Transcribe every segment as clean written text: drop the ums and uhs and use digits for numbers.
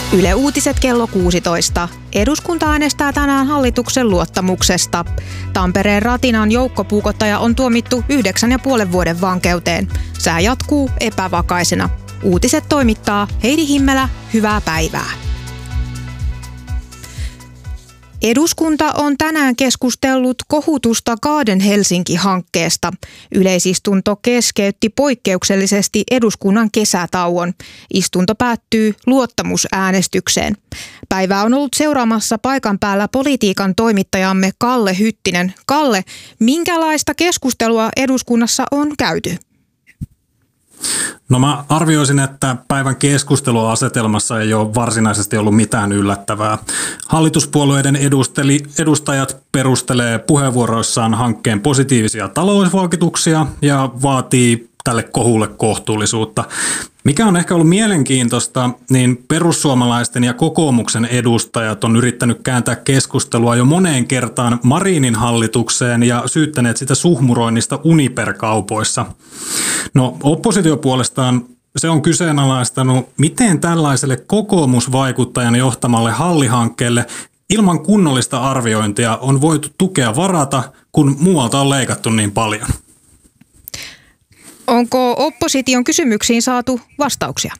Yle Uutiset kello 16. Eduskunta äänestää tänään hallituksen luottamuksesta. Tampereen Ratinan joukkopuukottaja on tuomittu 9,5 vuoden vankeuteen. Sää jatkuu epävakaisena. Uutiset toimittaa Heidi Himmelä. Hyvää päivää. Eduskunta on tänään keskustellut kohutusta Garden Helsinki-hankkeesta. Yleisistunto keskeytti poikkeuksellisesti eduskunnan kesätauon. Istunto päättyy luottamusäänestykseen. Päivää on ollut seuraamassa paikan päällä politiikan toimittajamme Kalle Hyttinen. Kalle, minkälaista keskustelua eduskunnassa on käyty? No mä arvioisin, että päivän keskusteluasetelmassa ei ole varsinaisesti ollut mitään yllättävää. Hallituspuolueiden edustajat perustelee puheenvuoroissaan hankkeen positiivisia talousvaikutuksia ja vaatii tälle kohulle kohtuullisuutta. Mikä on ehkä ollut mielenkiintoista, niin perussuomalaisten ja kokoomuksen edustajat on yrittänyt kääntää keskustelua jo moneen kertaan Marinin hallitukseen ja syyttäneet sitä suhmuroinnista Uniper-kaupoissa. No oppositio puolestaan se on kyseenalaistanut, miten tällaiselle kokoomusvaikuttajan johtamalle hallihankkeelle ilman kunnollista arviointia on voitu tukea varata, kun muualta on leikattu niin paljon. Onko opposition kysymyksiin saatu vastauksia?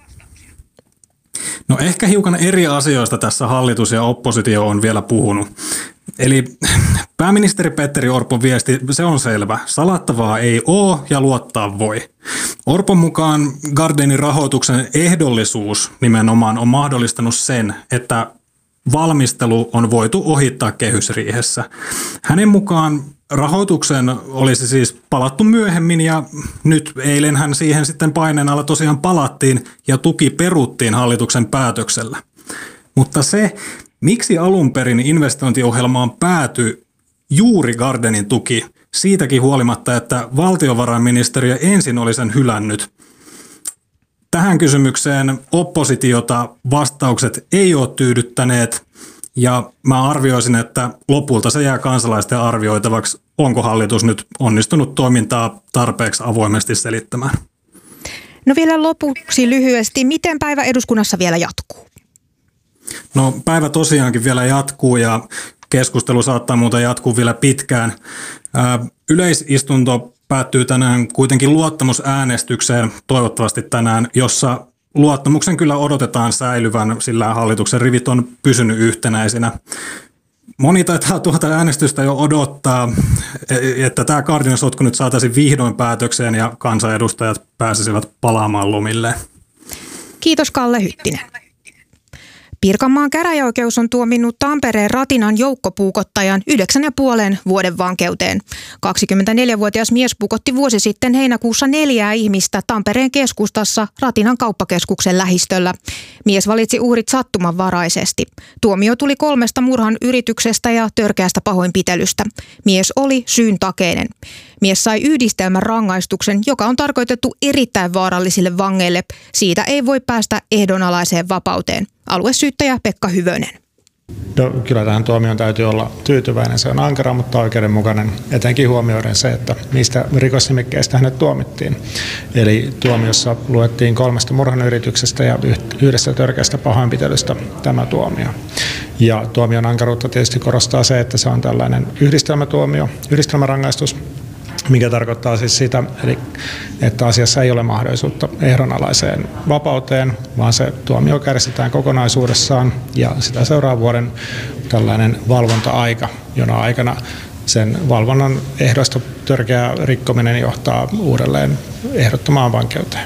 No ehkä hiukan eri asioista tässä hallitus ja oppositio on vielä puhunut. Eli pääministeri Petteri Orpon viesti, se on selvä. Salattavaa ei ole ja luottaa voi. Orpon mukaan Gardenin rahoituksen ehdollisuus nimenomaan on mahdollistanut sen, että valmistelu on voitu ohittaa kehysriihessä. Hänen mukaan rahoituksen olisi siis palattu myöhemmin ja nyt eilenhän siihen sitten paineen alla tosiaan palattiin ja tuki peruttiin hallituksen päätöksellä. Mutta se, miksi alun perin investointiohjelmaan päätyi juuri Gardenin tuki, siitäkin huolimatta, että valtiovarainministeriö ensin oli sen hylännyt. Tähän kysymykseen oppositiota vastaukset ei ole tyydyttäneet ja mä arvioisin, että lopulta se jää kansalaisten arvioitavaksi, onko hallitus nyt onnistunut toimintaa tarpeeksi avoimesti selittämään. No vielä lopuksi lyhyesti, miten päivä eduskunnassa vielä jatkuu? No päivä tosiaankin vielä jatkuu ja keskustelu saattaa muuten jatkuu vielä pitkään. Yleisistunto päättyy tänään kuitenkin luottamusäänestykseen, toivottavasti tänään, jossa luottamuksen kyllä odotetaan säilyvän, sillä hallituksen rivit on pysynyt yhtenäisinä. Moni taitaa tuota äänestystä jo odottaa, että tämä Gardenin sotku nyt saataisiin vihdoin päätökseen ja kansanedustajat pääsisivät palaamaan lomilleen. Kiitos Kalle Hyttinen. Pirkanmaan käräjäoikeus on tuominnut Tampereen Ratinan joukkopuukottajan 9,5 vuoden vankeuteen. 24-vuotias mies puukotti vuosi sitten heinäkuussa 4 ihmistä Tampereen keskustassa Ratinan kauppakeskuksen lähistöllä. Mies valitsi uhrit sattumanvaraisesti. Tuomio tuli 3 murhan yrityksestä ja törkeästä pahoinpitelystä. Mies oli syyntakeinen. Mies sai yhdistelmän rangaistuksen, joka on tarkoitettu erittäin vaarallisille vangeille. Siitä ei voi päästä ehdonalaiseen vapauteen. Aluesyyttäjä Pekka Hyvönen. No, kyllä tähän tuomioon täytyy olla tyytyväinen. Se on ankara, mutta oikeudenmukainen, etenkin huomioiden se, että mistä rikosnimikkeestä hänet tuomittiin. Eli tuomiossa luettiin 3 murhanyrityksestä ja 1 törkeästä pahoinpitelystä tämä tuomio. Ja tuomion ankaruutta tietysti korostaa se, että se on tällainen yhdistelmätuomio, yhdistelmärangaistus, mikä tarkoittaa siis sitä, että asiassa ei ole mahdollisuutta ehdonalaiseen vapauteen, vaan se tuomio kärsitään kokonaisuudessaan ja sitä seuraa vuoden tällainen valvonta-aika, jona aikana sen valvonnan ehdoista törkeä rikkominen johtaa uudelleen ehdottomaan vankeuteen.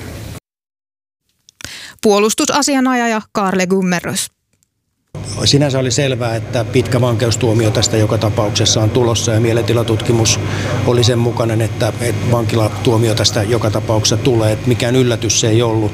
Puolustusasianajaja Karle Gummerus. Sinänsä oli selvää, että pitkä vankeustuomio tästä joka tapauksessa on tulossa ja mielentilatutkimus oli sen mukainen, että vankilatuomio tästä joka tapauksessa tulee. Että mikään yllätys se ei ollut.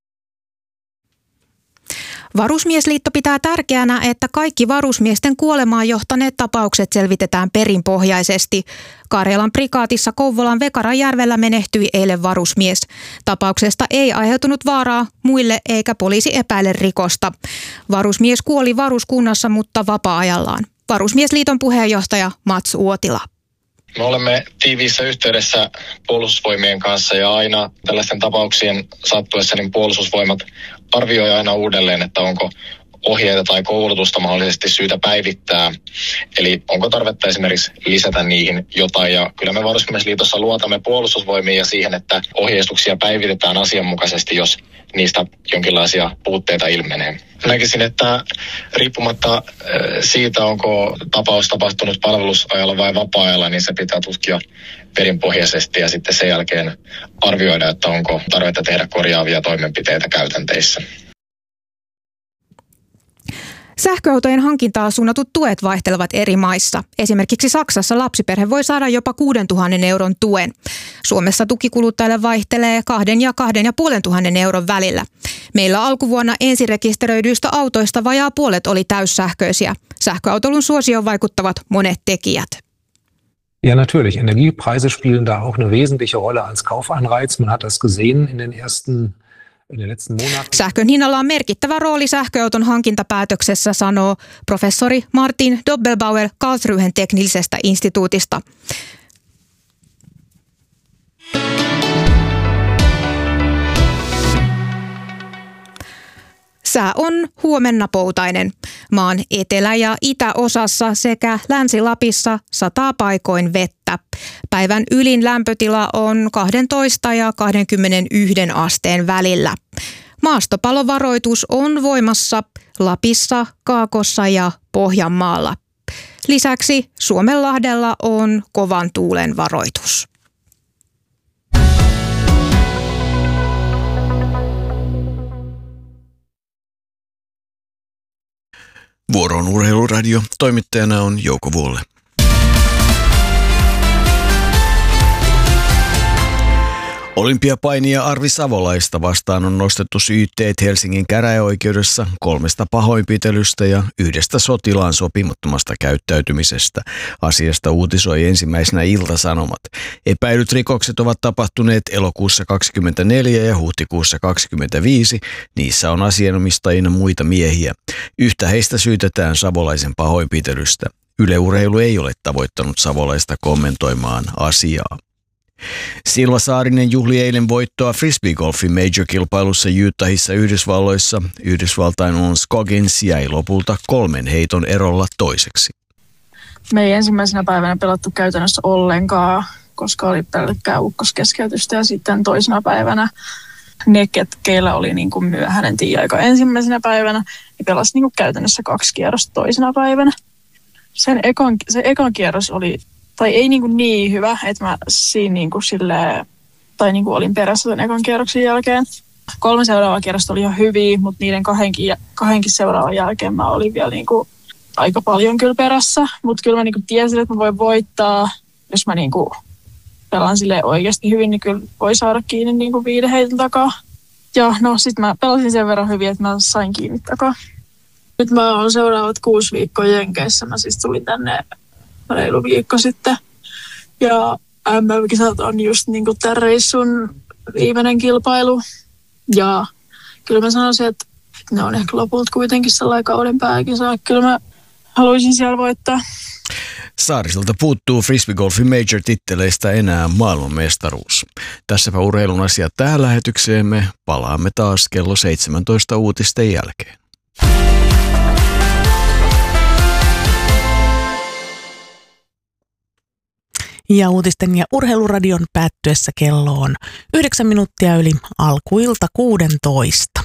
Varusmiesliitto pitää tärkeänä, että kaikki varusmiesten kuolemaan johtaneet tapaukset selvitetään perinpohjaisesti. Karjalan prikaatissa Kouvolan Vekaranjärvellä menehtyi eilen varusmies. Tapauksesta ei aiheutunut vaaraa muille eikä poliisi epäile rikosta. Varusmies kuoli varuskunnassa, mutta vapaa-ajallaan. Varusmiesliiton puheenjohtaja Mats Uotila. Me olemme tiiviissä yhteydessä puolustusvoimien kanssa ja aina tällaisten tapauksien sattuessa niin puolustusvoimat arvioi aina uudelleen, että ohjeita tai koulutusta mahdollisesti syytä päivittää. Eli onko tarvetta esimerkiksi lisätä niihin jotain. Ja kyllä me Varusmiesliitossa luotamme puolustusvoimiin ja siihen, että ohjeistuksia päivitetään asianmukaisesti, jos niistä jonkinlaisia puutteita ilmenee. Näkisin, että riippumatta siitä, onko tapaus tapahtunut palvelusajalla vai vapaa-ajalla, niin se pitää tutkia perinpohjaisesti ja sitten sen jälkeen arvioida, että onko tarvetta tehdä korjaavia toimenpiteitä käytänteissä. Sähköautojen hankintaan suunnatut tuet vaihtelevat eri maissa. Esimerkiksi Saksassa lapsiperhe voi saada jopa 6 000 euron tuen. Suomessa tuki kuluttajalle vaihtelee 2 ja 2 500 euron välillä. Meillä alkuvuonna ensirekisteröidyistä autoista vajaa puolet oli täyssähköisiä. Sähköautoilun suosioon vaikuttavat monet tekijät. Ja, natürlich. Energiepreise spielen da auch eine wesentliche Rolle als Kaufanreiz. Man hat das gesehen in den letzten Monaten. Sähkön hinnalla on merkittävä rooli sähköauton hankintapäätöksessä, sanoo professori Martin Doppelbauer Karlsruhen teknillisestä instituutista. Sää on huomenna poutainen. Maan etelä- ja itäosassa sekä Länsi-Lapissa sataa paikoin vettä. Päivän ylin lämpötila on 12 ja 21 asteen välillä. Maastopalovaroitus on voimassa Lapissa, Kaakossa ja Pohjanmaalla. Lisäksi Suomenlahdella on kovan tuulen varoitus. Vuoroon Urheiluradio. Toimittajana on Jouko Vuolle. Olympiapainia Arvi Savolaista vastaan on nostettu syytteet Helsingin käräjäoikeudessa 3 pahoinpitelystä ja 1 sotilaan sopimattomasta käyttäytymisestä. Asiasta uutisoi ensimmäisenä Ilta-Sanomat. Epäilyt rikokset ovat tapahtuneet elokuussa 2024 ja huhtikuussa 2025. Niissä on asianomistajina muita miehiä. Yhtä heistä syytetään Savolaisen pahoinpitelystä. Yle Urheilu ei ole tavoittanut Savolaista kommentoimaan asiaa. Silva Saarinen juhli eilen voittoa frisbeegolfin major-kilpailussa Utahissa Yhdysvalloissa. Yhdysvaltain Ons Scoggins jäi lopulta 3 heiton erolla toiseksi. Me ei ensimmäisenä päivänä pelattu käytännössä ollenkaan, koska oli pelkkää ukkoskeskeytystä ja sitten toisena päivänä ne, keillä oli niin kuin myöhäinen tieaika ensimmäisenä päivänä, niin pelasi niin kuin käytännössä 2 kierrosta toisena päivänä. Se ekan kierros oli tai ei niin hyvä, että mä siinä olin perässä sen ekan kierroksen jälkeen. 3 seuraavaa kierrosta oli ihan hyviä, mutta niiden kahdenkin seuraavan jälkeen mä olin vielä aika paljon kyllä perässä. Mutta kyllä mä tiesin, että mä voin voittaa. Jos mä pelaan silleen oikeasti hyvin, niin kyllä voi saada kiinni 5 heiton takaa. Ja no sit mä pelasin sen verran hyvin, että mä sain kiinni takaa. Nyt mä oon seuraavat 6 viikkoa Jenkeissä. Mä siis tulin tänne reilu viikko sitten. Ja MM-kisat on just tämän reissun viimeinen kilpailu. Ja kyllä mä sanoisin, että ne on ehkä lopulta kuitenkin sellainen kauden pääkisa. Kyllä mä haluaisin siellä voittaa. Saariselta puuttuu frisbeegolfin major-titteleistä enää maailmanmestaruus. Tässäpä urheilun asiat tähän lähetykseemme. Palaamme taas kello 17 uutisten jälkeen. Ja uutisten ja urheiluradion päättyessä kello on 9 minuuttia yli alkuilta 16.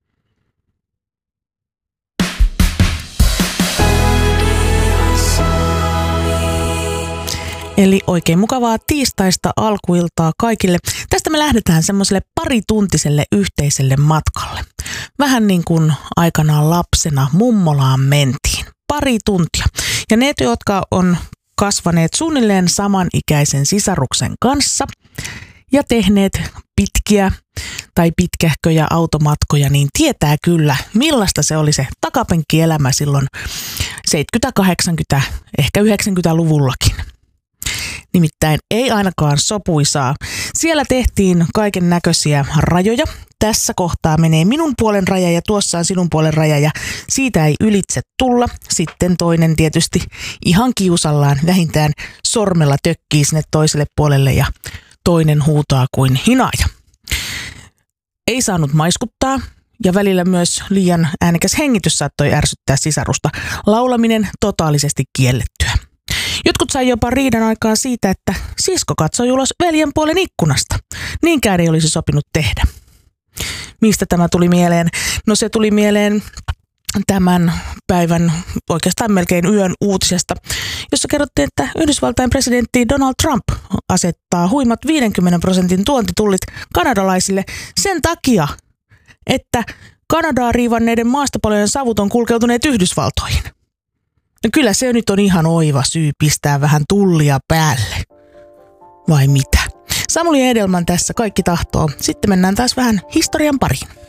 Eli oikein mukavaa tiistaista alkuiltaa kaikille. Tästä me lähdetään semmoiselle parituntiselle yhteiselle matkalle. Vähän niin kuin aikanaan lapsena mummolaan mentiin. 2 tuntia. Ja ne, jotka on kasvaneet suunnilleen samanikäisen sisaruksen kanssa ja tehneet pitkiä tai pitkähköjä automatkoja, niin tietää kyllä, millaista se oli se takapenkkielämä silloin 70-, 80-, ehkä 90-luvullakin. Nimittäin ei ainakaan sopuisaa. Siellä tehtiin kaiken näköisiä rajoja. Tässä kohtaa menee minun puolen raja ja tuossa on sinun puolen raja ja siitä ei ylitse tulla. Sitten toinen tietysti ihan kiusallaan vähintään sormella tökkii sinne toiselle puolelle ja toinen huutaa kuin hinaaja. Ei saanut maiskuttaa Ja välillä myös liian äänekäs hengitys saattoi ärsyttää sisarusta. Laulaminen totaalisesti kiellettyä. Jotkut sai jopa riidan aikaan siitä, että sisko katsoi ulos veljen puolen ikkunasta. Niinkään ei olisi sopinut tehdä. Mistä tämä tuli mieleen? No se tuli mieleen tämän päivän, oikeastaan melkein yön uutisesta, jossa kerrottiin, että Yhdysvaltain presidentti Donald Trump asettaa huimat 50% tuontitullit kanadalaisille sen takia, että Kanadaa riivanneiden maastopalojen savut on kulkeutuneet Yhdysvaltoihin. No kyllä se nyt on ihan oiva syy pistää vähän tullia päälle. Vai mitä? Samuli Edelman tässä, kaikki tahtoo. Sitten mennään taas vähän historian pariin.